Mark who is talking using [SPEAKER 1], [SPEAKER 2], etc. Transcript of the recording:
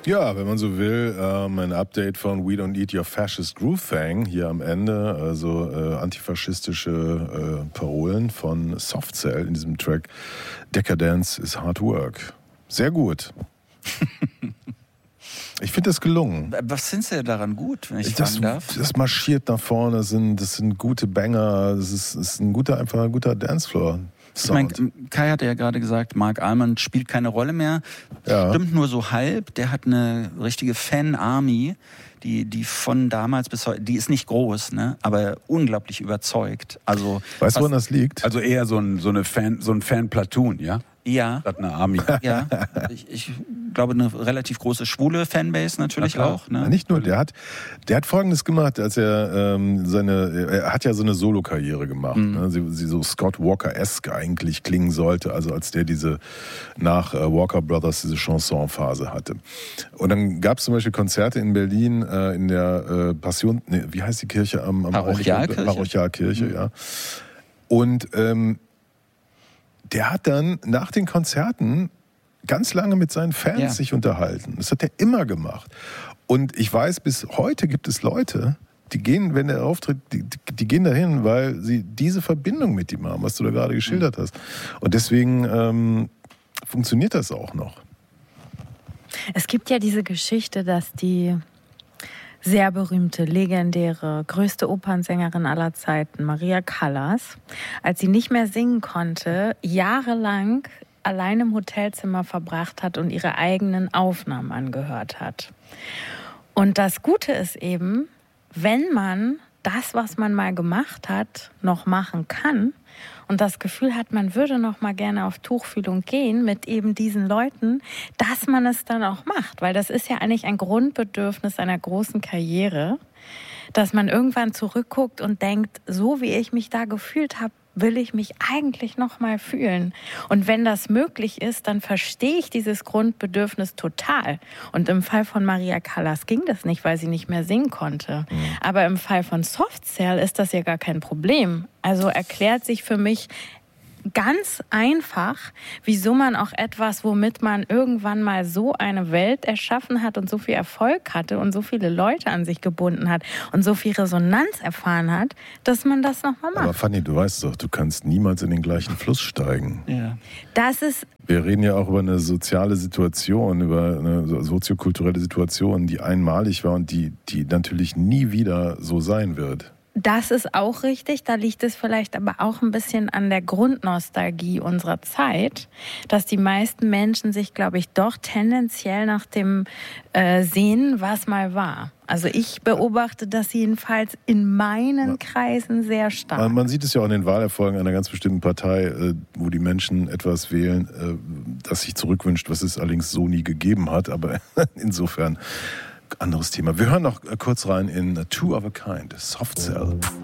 [SPEAKER 1] Ja, wenn man so will, ein Update von We Don't Eat Your Fascist Groove Thang hier am Ende, also antifaschistische Parolen von Soft Cell in diesem Track Decadence is Hard Work. Sehr gut. Ich finde das gelungen.
[SPEAKER 2] Was findest du daran gut, wenn ich fragen darf?
[SPEAKER 1] Das marschiert nach vorne, das sind gute Banger, das ist ein guter Dancefloor.
[SPEAKER 2] Ich meine, Kai hatte ja gerade gesagt, Mark Almond spielt keine Rolle mehr. Ja. Stimmt nur so halb. Der hat eine richtige Fan-Army, die von damals bis heute, die ist nicht groß, ne, aber unglaublich überzeugt. Also,
[SPEAKER 1] weißt du, woran das liegt?
[SPEAKER 3] Also eher so ein Fan-Platoon, ja?
[SPEAKER 2] Ja.
[SPEAKER 3] Statt eine Army.
[SPEAKER 2] Ja. Ich glaube, eine relativ große schwule Fanbase natürlich auch. Ne?
[SPEAKER 1] Nicht nur, der hat Folgendes gemacht, als er hat ja so eine Solo-Karriere gemacht, ne? Sie so Scott Walker-esque eigentlich klingen sollte, also als der nach Walker Brothers diese Chanson-Phase hatte. Und dann gab es zum Beispiel Konzerte in Berlin in der Passion, wie heißt die Kirche? Parochialkirche, ja. Und der hat dann nach den Konzerten ganz lange mit seinen Fans sich unterhalten. Das hat er immer gemacht. Und ich weiß, bis heute gibt es Leute, die gehen, wenn er auftritt, die gehen dahin, weil sie diese Verbindung mit ihm haben, was du da gerade geschildert hast. Und deswegen funktioniert das auch noch.
[SPEAKER 4] Es gibt ja diese Geschichte, dass die sehr berühmte, legendäre, größte Opernsängerin aller Zeiten, Maria Callas, als sie nicht mehr singen konnte, jahrelang allein im Hotelzimmer verbracht hat und ihre eigenen Aufnahmen angehört hat. Und das Gute ist eben, wenn man das, was man mal gemacht hat, noch machen kann und das Gefühl hat, man würde noch mal gerne auf Tuchfühlung gehen mit eben diesen Leuten, dass man es dann auch macht. Weil das ist ja eigentlich ein Grundbedürfnis einer großen Karriere, dass man irgendwann zurückguckt und denkt, so wie ich mich da gefühlt habe, will ich mich eigentlich noch mal fühlen. Und wenn das möglich ist, dann verstehe ich dieses Grundbedürfnis total. Und im Fall von Maria Callas ging das nicht, weil sie nicht mehr singen konnte. Aber im Fall von Soft Cell ist das ja gar kein Problem. Also erklärt sich für mich ganz einfach, wieso man auch etwas, womit man irgendwann mal so eine Welt erschaffen hat und so viel Erfolg hatte und so viele Leute an sich gebunden hat und so viel Resonanz erfahren hat, dass man das nochmal macht.
[SPEAKER 1] Aber Fanny, du weißt doch, du kannst niemals in den gleichen Fluss steigen.
[SPEAKER 2] Ja.
[SPEAKER 1] Wir reden ja auch über eine soziale Situation, über eine soziokulturelle Situation, die einmalig war und die natürlich nie wieder so sein wird.
[SPEAKER 4] Das ist auch richtig, da liegt es vielleicht aber auch ein bisschen an der Grundnostalgie unserer Zeit, dass die meisten Menschen sich, glaube ich, doch tendenziell nach dem sehen, was mal war. Also ich beobachte das jedenfalls in meinen Kreisen sehr stark.
[SPEAKER 1] Man sieht es ja auch in den Wahlerfolgen einer ganz bestimmten Partei, wo die Menschen etwas wählen, das sich zurückwünscht, was es allerdings so nie gegeben hat, aber insofern anderes Thema. Wir hören noch kurz rein in Two of a Kind, Soft Cell.